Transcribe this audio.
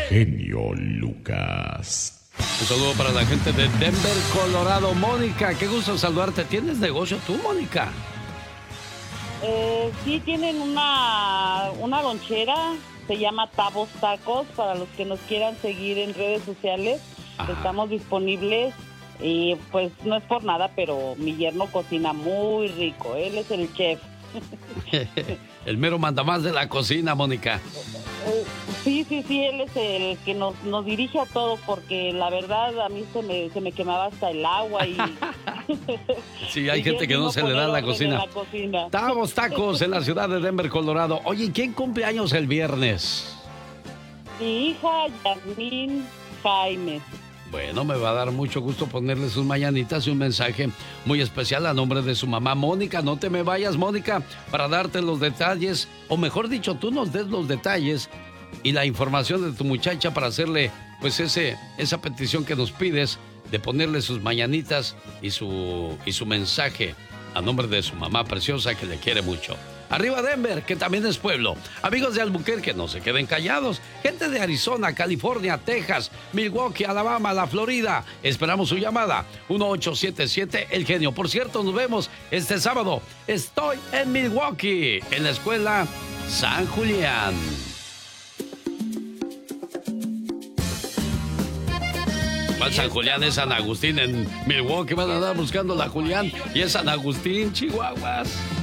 genio Lucas. Un saludo para la gente de Denver, Colorado. Mónica, qué gusto saludarte. ¿Tienes negocio tú, Mónica? Sí, tienen una lonchera, se llama Tabos Tacos, para los que nos quieran seguir en redes sociales. Ajá. Estamos disponibles y pues no es por nada, pero mi yerno cocina muy rico, él es el chef. El mero mandamás de la cocina, Mónica. Sí, él es el que nos dirige a todo, porque la verdad a mí se me quemaba hasta el agua y... Sí, hay gente que no se le da la cocina. Tabos Tacos en la ciudad de Denver, Colorado. Oye, ¿quién cumple años el viernes? Mi hija Yasmín Jaime. Bueno, me va a dar mucho gusto ponerle sus mañanitas y un mensaje muy especial a nombre de su mamá. Mónica, no te me vayas, Mónica, para darte los detalles, o mejor dicho, tú nos des los detalles y la información de tu muchacha para hacerle, pues, esa petición que nos pides de ponerle sus mañanitas y su mensaje a nombre de su mamá preciosa que le quiere mucho. Arriba Denver, que también es pueblo. Amigos de Albuquerque, no se queden callados. Gente de Arizona, California, Texas, Milwaukee, Alabama, la Florida. Esperamos su llamada. 1877 El Genio. Por cierto, nos vemos este sábado. Estoy en Milwaukee, en la escuela San Julián. ¿Cuál San Julián? Es San Agustín. En Milwaukee van a andar buscando la Julián y es San Agustín, Chihuahuas.